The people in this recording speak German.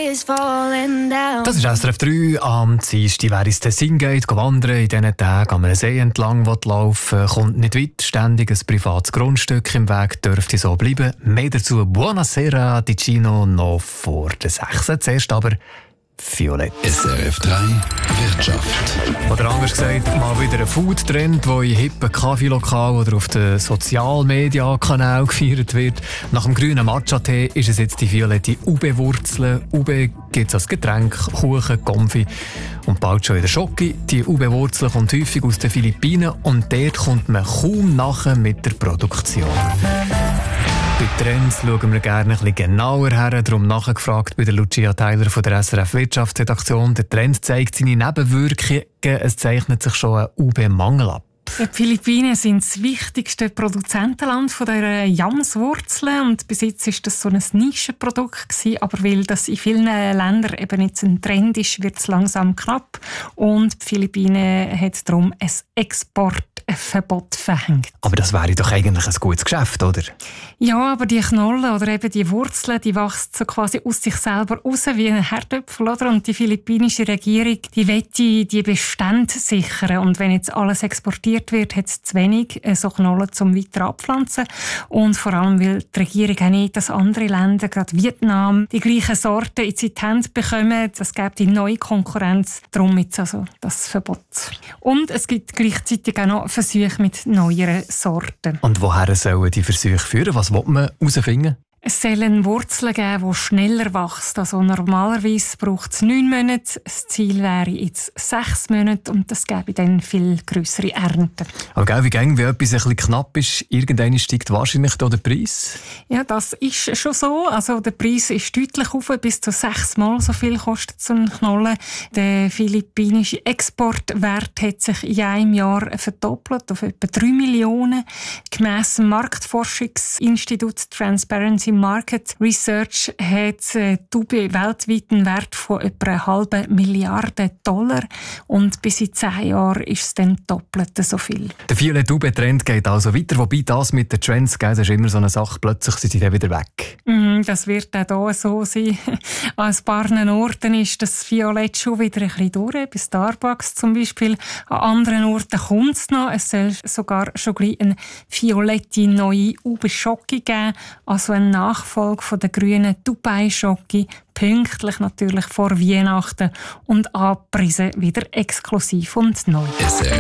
is falling down. Das ist SRF 3. Am Dienstag, wer ins Tessin geht, wandern in diesen Tagen an einem See entlang laufen, kommt nicht weit. Ständig ein privates Grundstück im Weg dürfte so bleiben. Mehr dazu Buonasera Ticino noch vor der 6. Zuerst aber Violett. SRF 3 Wirtschaft. Oder anders gesagt, mal wieder ein Food-Trend, der in hippen Kaffeelokalen oder auf den Sozialmedia-Kanälen gefeiert wird. Nach dem grünen Matcha-Tee ist es jetzt die violette Ube-Wurzel. Ube gibt es als Getränk, Kuchen, Konfi und bald schon wieder Schoki. Die Ube-Wurzel kommt häufig aus den Philippinen und dort kommt man kaum nachher mit der Produktion. Bei Trends schauen wir gerne ein bisschen genauer her. Darum nachgefragt bei der Lucia Tyler von der SRF Wirtschaftsredaktion. Der Trend zeigt seine Nebenwirkungen. Es zeichnet sich schon ein UB-Mangel ab. Die Philippinen sind das wichtigste Produzentenland von der Jamswurzeln und bis jetzt war das so ein Nischenprodukt gewesen, aber weil das in vielen Ländern eben jetzt ein Trend ist, wird es langsam knapp und die Philippinen hat darum ein Exportverbot verhängt. Aber das wäre doch eigentlich ein gutes Geschäft, oder? Ja, aber die Knollen oder eben die Wurzeln, die wachsen so quasi aus sich selber raus wie ein Herdöpfel, oder? Und die philippinische Regierung, die will die Bestände sichern und wenn jetzt alles exportiert wird, hat es zu wenig so Knollen zum weiter abpflanzen. Und vor allem, weil die Regierung auch nicht, dass andere Länder, gerade Vietnam, die gleichen Sorten in die Hände bekommen. Das gibt die neue Konkurrenz. Darum jetzt also das Verbot. Und es gibt gleichzeitig auch noch Versuche mit neueren Sorten. Und woher sollen die Versuche führen? Was will man herausfinden? Es sollen Wurzeln geben, die schneller wachsen. Also normalerweise braucht es 9 Monate. Das Ziel wäre jetzt 6 Monate und das gäbe dann viel grössere Ernten. Aber wie etwas ein bisschen knapp ist, irgendwann steigt wahrscheinlich da der Preis? Ja, das ist schon so. Also der Preis ist deutlich hoch, bis zu 6-mal so viel kostet so ein Knolle. Der philippinische Exportwert hat sich in einem Jahr verdoppelt auf etwa 3 Millionen. Gemäss dem Marktforschungsinstitut Transparency Market Research hat die Ube weltweit einen Wert von etwa $500 Milliarden und bis in 10 Jahren ist es dann doppelt so viel. Der violette Ube-Trend geht also weiter, wobei das mit den Trends, das ist immer so eine Sache, plötzlich sind sie dann wieder weg. Das wird auch hier so sein. An ein paar Orten ist das Violett schon wieder ein bisschen durch, bei Starbucks zum Beispiel. An anderen Orten kommt es noch. Es soll sogar schon gleich eine violette neue Ube-Schoki geben, also eine Nachfolge von der grünen Dubai-Schoki, pünktlich natürlich vor Weihnachten und angepriesen wieder exklusiv und neu.